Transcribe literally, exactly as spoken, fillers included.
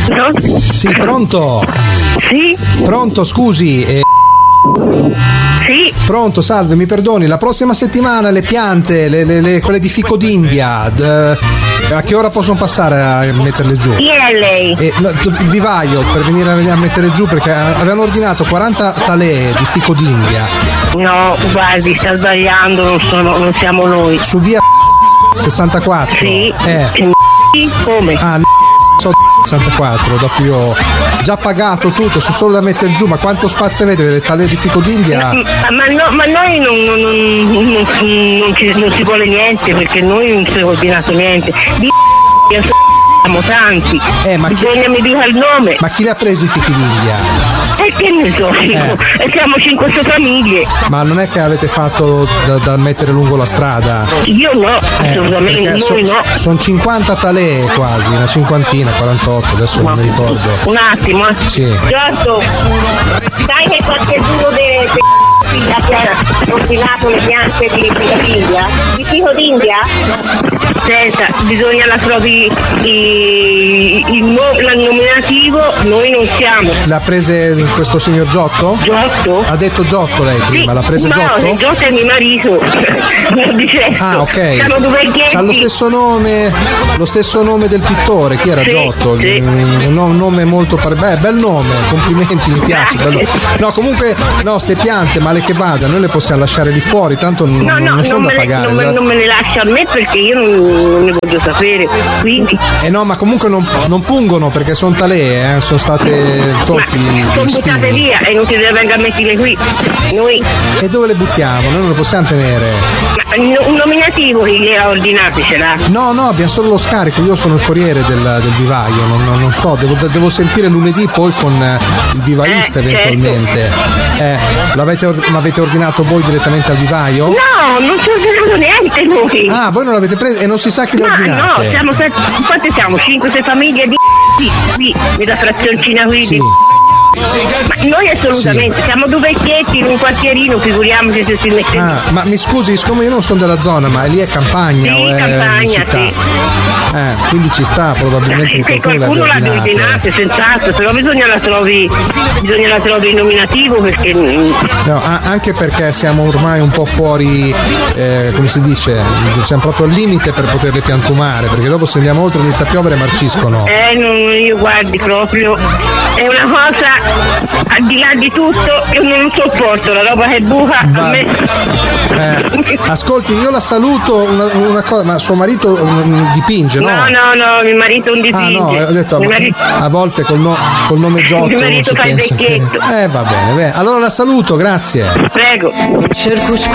No? Sì, pronto? Sì? Pronto, scusi. Eh... Sì? Pronto, salve, mi perdoni, la prossima settimana le piante, le, le, le, quelle di fico d'India, d- a che ora possono passare a metterle giù? Chi è lei? Eh, no, il vivaio per venire a, a mettere giù, perché avevano ordinato quaranta talee di fico d'India. No, guardi, sta sbagliando, non, sono, non siamo noi. Su via sessantaquattro? Sì. Eh. Come? Ah, so sessantaquattro, dopo io già pagato tutto, su solo da mettere giù, ma quanto spazio avete le talee di fico d'India? Ma, ma, no, ma noi non, non, non, non, non, ci, non si vuole niente, perché noi non si è ordinato niente. Di siamo tanti, eh, ma bisogna chi, mi dica il nome. Ma chi li ha presi i fichi d'India? E che ne so io? Eh. E siamo cinque sei famiglie. Ma non è che avete fatto da, da mettere lungo la strada? Io no, Eh, assolutamente, noi so, no. Sono cinquanta talee quasi, una cinquantina, quarantotto, adesso non mi ricordo. Un attimo, eh. Sì. Giorgio, sai che qualcuno deve figlia che ha ordinato le piante di fico d'India? Di fico d'India? Senta, bisogna la trovi i, il, no, il nominativo, noi non siamo. L'ha prese questo signor Giotto? Giotto? Ha detto Giotto lei prima, Sì, l'ha prese no, Giotto? No, Giotto è mio marito. Non dicevo. Ah, ok. Siamo due vecchietti. C'ha lo stesso nome, lo stesso nome del pittore, chi era Sì, Giotto? sì. Un, un nome molto par- beh, bel nome, complimenti, mi piace. Bello. No, comunque, no, ste piante, male che vada, noi le possiamo lasciare lì fuori, tanto non, No, no, non sono non da me, le, pagare. non, me, non me le lascia a me perché io non, non ne voglio sapere. Quindi. Eh no, ma comunque non, non pungono perché sono talee, eh, sono state tolti gli sono spini. buttate via e non si deve venga a mettere qui. Noi. E dove le buttiamo? Noi non le possiamo tenere. Ma un nominativo che le ha ordinate ce l'ha? No, no, abbiamo solo lo scarico, io sono il corriere del, del vivaio, non, non, non so, devo, devo sentire lunedì poi con il vivaista eh, eventualmente. Certo. Eh, l'avete, l'avete ordinato voi direttamente al vivaio? No, non ci ho ordinato niente noi. Ah, voi non l'avete preso e non si sa chi l'ha No, ordinato. no, siamo stati, quante siamo? cinque sei famiglie di qui, qui, nella frazioncina qui. Sì. Di... Ma noi assolutamente, Sì. siamo due vecchietti in un quartierino, figuriamoci se si mette. Ah, ma mi scusi, siccome io non sono della zona, ma lì è campagna Sì, o è campagna, città? sì. Eh, quindi ci sta probabilmente che Se qualcuno, qualcuno l'abbia l'ha ordinato. ordinato, senz'altro, però bisogna la trovi, bisogna la trovi il nominativo perché. No, a- anche perché siamo ormai un po' fuori, eh, come si dice, siamo proprio al limite per poterle piantumare, perché dopo se andiamo oltre inizia a piovere e marciscono. Eh, non, io guardi proprio, è una cosa al di là di tutto, io non lo sopporto, la roba che buca a Va- me. Eh, ascolti, io la saluto una, una cosa, ma suo marito mm, dipinge, no? No, no, no, mio marito non Ah dipinge. no, ho detto Mio marito- a volte col, no- col nome Giotto Mio non marito si fa il pensa che... vecchietto. Eh va bene, bene, allora la saluto, grazie. Prego. Circus